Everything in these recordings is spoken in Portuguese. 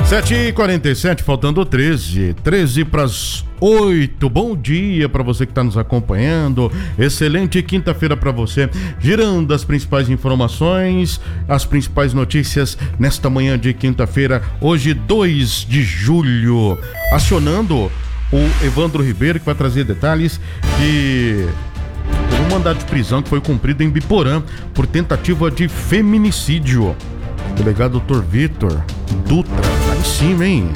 7h47, faltando 13 para as 8. Bom dia para você que está nos acompanhando. Excelente quinta-feira para você. Girando as principais informações, as principais notícias nesta manhã de quinta-feira, hoje 2 de julho. Acionando o Evandro Ribeiro, que vai trazer detalhes de um mandado de prisão que foi cumprido em Biporã por tentativa de feminicídio. Delegado Dr. Vitor Dutra, lá em cima, hein?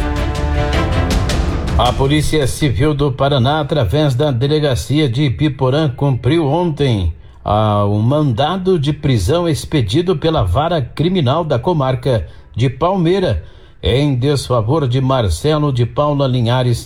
A Polícia Civil do Paraná, através da Delegacia de Biporã, cumpriu ontem um mandado de prisão expedido pela Vara Criminal da Comarca de Palmeira, em desfavor de Marcelo de Paula Linhares,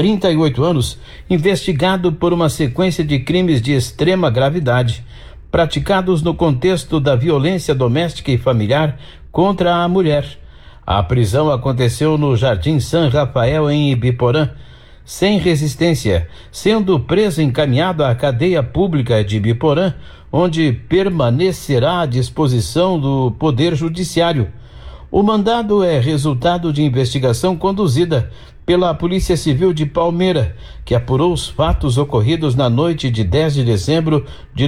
38 anos, investigado por uma sequência de crimes de extrema gravidade praticados no contexto da violência doméstica e familiar contra a mulher. A prisão aconteceu no Jardim São Rafael, em Ibiporã, sem resistência, sendo preso e encaminhado à cadeia pública de Ibiporã, onde permanecerá à disposição do Poder Judiciário. O mandado é resultado de investigação conduzida pela Polícia Civil de Palmeira, que apurou os fatos ocorridos na noite de 10 de dezembro de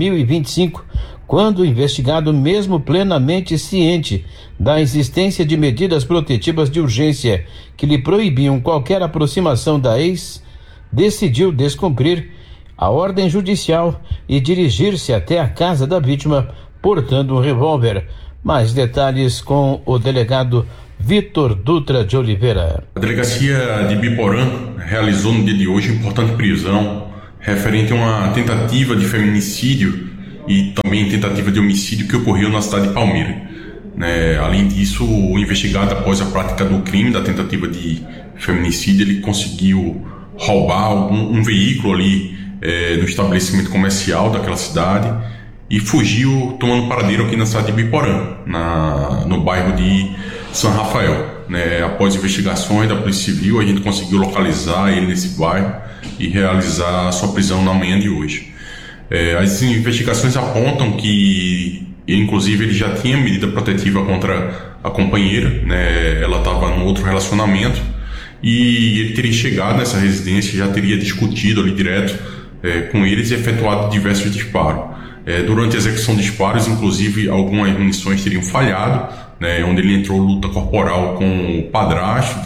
2025, quando o investigado, mesmo plenamente ciente da existência de medidas protetivas de urgência que lhe proibiam qualquer aproximação da ex, decidiu descumprir a ordem judicial e dirigir-se até a casa da vítima, portando um revólver. Mais detalhes com o delegado Vitor Dutra de Oliveira. A Delegacia de Biporã realizou no dia de hoje importante prisão referente a uma tentativa de feminicídio e também tentativa de homicídio que ocorreu na cidade de Palmeira. Além disso, o investigado, após a prática do crime da tentativa de feminicídio, ele conseguiu roubar um veículo ali no estabelecimento comercial daquela cidade e fugiu tomando paradeiro aqui na cidade de Biporã, no bairro de São Rafael. Após investigações da Polícia Civil, a gente conseguiu localizar ele nesse bairro e realizar a sua prisão na manhã de hoje. As investigações apontam que, inclusive, ele já tinha medida protetiva contra a companheira, ela estava num outro relacionamento e ele teria chegado nessa residência, já teria discutido ali direto com eles e efetuado diversos disparos. Durante a execução de disparos, inclusive, algumas munições teriam falhado, onde ele entrou luta corporal com o padrasto,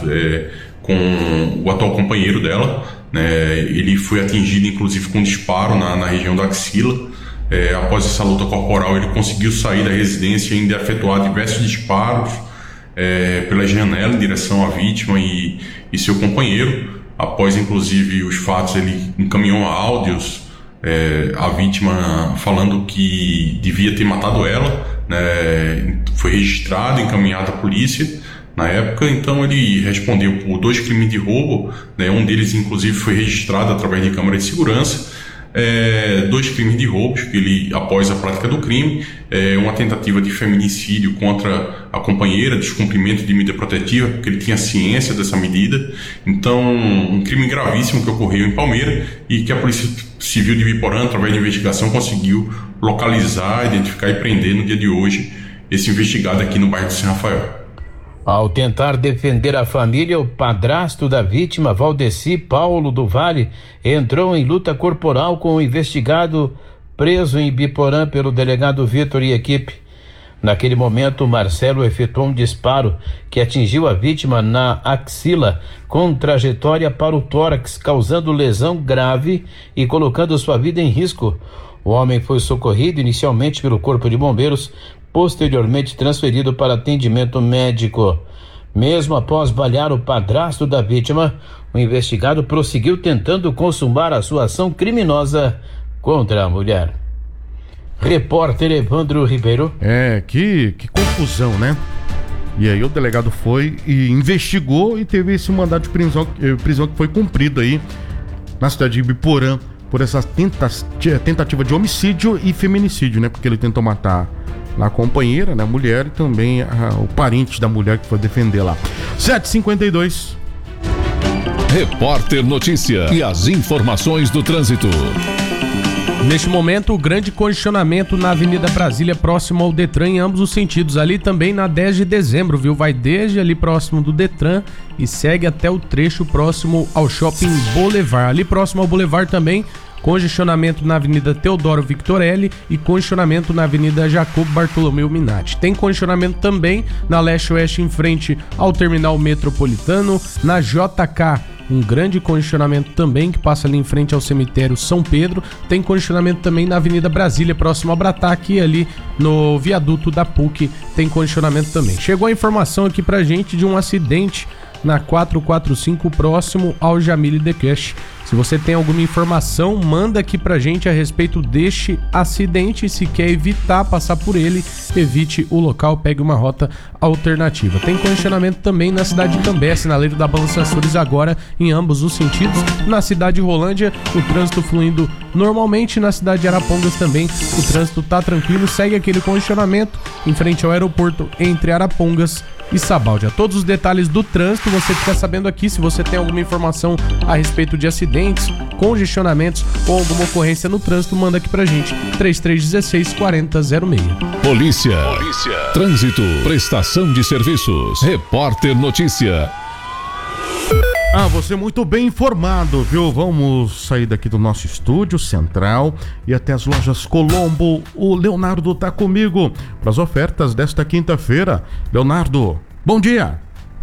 com o atual companheiro dela. Ele foi atingido, inclusive, com um disparo na região da axila. Após essa luta corporal, ele conseguiu sair da residência e ainda efetuar diversos disparos pela janela em direção à vítima e seu companheiro. Após, inclusive, os fatos, ele encaminhou áudios a vítima falando que devia ter matado ela, foi registrado, encaminhado à polícia na época. Então ele respondeu por 2 crimes de roubo, um deles inclusive foi registrado através de câmera de segurança, 2 crimes de roubos que ele, após a prática do crime, uma tentativa de feminicídio contra a companheira, descumprimento de medida protetiva, porque ele tinha ciência dessa medida. Então, um crime gravíssimo que ocorreu em Palmeira e que a Polícia Civil de Biporã, através de investigação, conseguiu localizar, identificar e prender no dia de hoje esse investigado aqui no bairro de São Rafael. Ao tentar defender a família, o padrasto da vítima, Valdeci Paulo do Vale, entrou em luta corporal com o investigado preso em Biporã pelo delegado Vitor e equipe. Naquele momento, Marcelo efetuou um disparo que atingiu a vítima na axila, com trajetória para o tórax, causando lesão grave e colocando sua vida em risco. O homem foi socorrido inicialmente pelo Corpo de Bombeiros, posteriormente transferido para atendimento médico. Mesmo após balear o padrasto da vítima, o investigado prosseguiu tentando consumar a sua ação criminosa contra a mulher. Repórter Evandro Ribeiro. Que confusão, né? E aí o delegado foi e investigou e teve esse mandado de prisão que foi cumprido aí na cidade de Ibiporã por essa tentativa de homicídio e feminicídio, né? Porque ele tentou matar a companheira, né, a mulher, e também o parente da mulher que foi defender lá. 7h52. Repórter Notícia e as informações do trânsito. Neste momento, o grande congestionamento na Avenida Brasília, próximo ao Detran, em ambos os sentidos. Ali também na 10 de dezembro, viu? Vai desde ali próximo do Detran e segue até o trecho próximo ao Shopping Boulevard. Ali próximo ao Boulevard também, congestionamento na Avenida Teodoro Victorelli e congestionamento na Avenida Jacobo Bartolomeu Minatti. Tem congestionamento também na Leste-Oeste, em frente ao Terminal Metropolitano, na JK. Um grande congestionamento também que passa ali em frente ao cemitério São Pedro. Tem congestionamento também na Avenida Brasília, próximo ao Brataque, e ali no viaduto da PUC tem congestionamento também. Chegou a informação aqui pra gente de um acidente na 445, próximo ao Jamile Decache. Se você tem alguma informação, manda aqui pra gente a respeito deste acidente. Se quer evitar passar por ele, evite o local, pegue uma rota alternativa. Tem congestionamento também na cidade de Cambesse, na Leiro da Balança Açores, agora em ambos os sentidos. Na cidade de Rolândia, o trânsito fluindo normalmente. Na cidade de Arapongas também, o trânsito tá tranquilo, segue aquele congestionamento em frente ao aeroporto entre Arapongas e Sabáudia. Todos os detalhes do trânsito você fica sabendo aqui. Se você tem alguma informação a respeito de acidentes, congestionamentos ou alguma ocorrência no trânsito, manda aqui pra gente. 3316-4006. Polícia. Trânsito. Prestação de serviços. Repórter Notícia. Você muito bem informado, viu? Vamos sair daqui do nosso estúdio central e até as lojas Colombo. O Leonardo tá comigo para as ofertas desta quinta-feira. Leonardo, bom dia.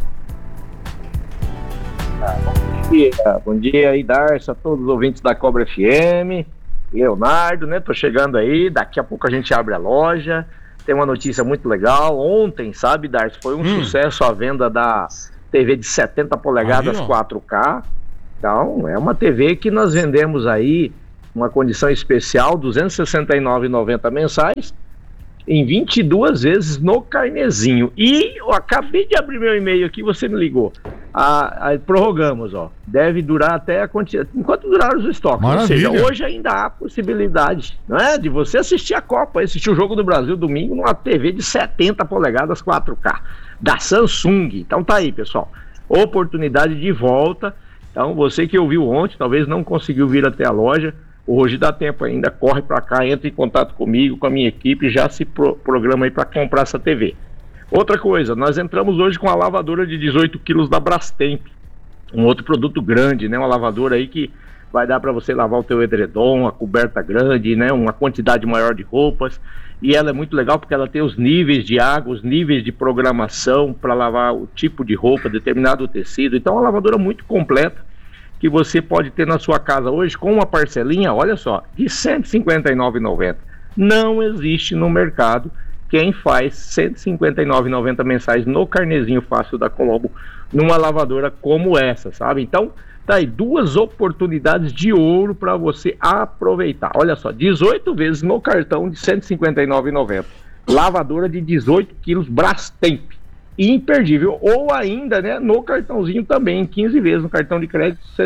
Bom dia aí, Darcy, a todos os ouvintes da Cobra FM. Leonardo, né? Tô chegando aí, daqui a pouco a gente abre a loja. Tem uma notícia muito legal. Ontem, sabe, Darcy, foi um sucesso a venda da TV de 70 polegadas 4K. Então, é uma TV que nós vendemos aí, uma condição especial, R$ 269,90 mensais, em 22 vezes no carnezinho. E eu acabei de abrir meu e-mail aqui, você me ligou. Prorrogamos, ó. Deve durar até a quantidade, enquanto durar os estoques. Maravilha. Ou seja, hoje ainda há possibilidade, não é, de você assistir a Copa, assistir o Jogo do Brasil domingo numa TV de 70 polegadas 4K da Samsung. Então tá aí, pessoal, oportunidade de volta. Então você que ouviu ontem, talvez não conseguiu vir até a loja, hoje dá tempo ainda, corre para cá, entra em contato comigo, com a minha equipe, já se programa aí para comprar essa TV. Outra coisa, nós entramos hoje com a lavadora de 18 quilos da Brastemp, um outro produto grande, né? Uma lavadora aí que vai dar para você lavar o teu edredom, a coberta grande, né? Uma quantidade maior de roupas. E ela é muito legal porque ela tem os níveis de água, os níveis de programação para lavar o tipo de roupa, determinado tecido. Então é uma lavadora muito completa que você pode ter na sua casa hoje com uma parcelinha, olha só, de R$ 159,90. Não existe no mercado quem faz R$ 159,90 mensais no carnezinho fácil da Colombo numa lavadora como essa, sabe? Então, tá aí duas oportunidades de ouro para você aproveitar. Olha só, 18 vezes no cartão de R$ 159,90. Lavadora de 18 quilos Brastemp. Imperdível. Ou ainda, né, no cartãozinho também, 15 vezes no cartão de crédito, R$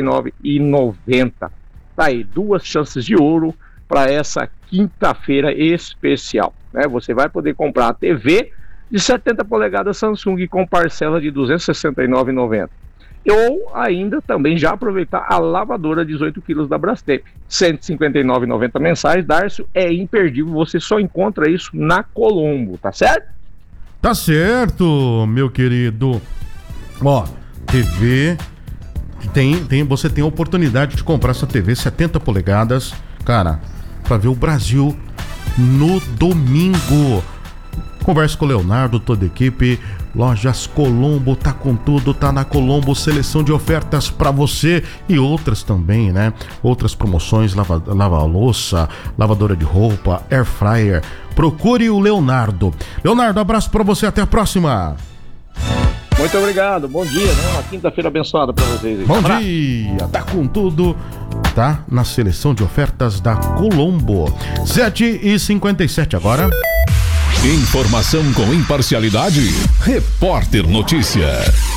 159,90. Tá aí, duas chances de ouro para essa quinta-feira especial, né? Você vai poder comprar a TV de 70 polegadas Samsung com parcela de R$ 269,90. Ou ainda também já aproveitar a lavadora 18 quilos da Brastemp, R$ 159,90 mensais. Darcio, é imperdível, você só encontra isso na Colombo, tá certo? Tá certo, meu querido. Ó, TV, você tem a oportunidade de comprar essa TV 70 polegadas, cara, pra ver o Brasil no domingo. Conversa com o Leonardo, toda a equipe. Lojas Colombo, tá com tudo, tá na Colombo, seleção de ofertas pra você e outras também, né? Outras promoções, lava-louça, lavadora de roupa, air fryer. Procure o Leonardo. Leonardo, abraço pra você, até a próxima. Muito obrigado, bom dia, né? Uma quinta-feira abençoada pra vocês aí. Bom dia, tá com tudo, tá na seleção de ofertas da Colombo. 7h57 agora. Informação com imparcialidade. Repórter Notícia.